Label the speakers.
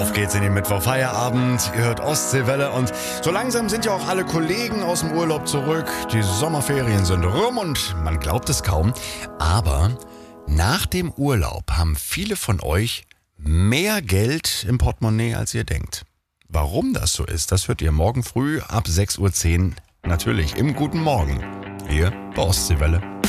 Speaker 1: Auf geht's in den Mittwochfeierabend. Ihr hört Ostseewelle und so langsam sind ja auch alle Kollegen aus dem Urlaub zurück. Die Sommerferien sind rum und man glaubt es kaum. Aber nach dem Urlaub haben viele von euch mehr Geld im Portemonnaie, als ihr denkt. Warum das so ist, das hört ihr morgen früh ab 6:10 Uhr natürlich im Guten Morgen hier bei Ostseewelle.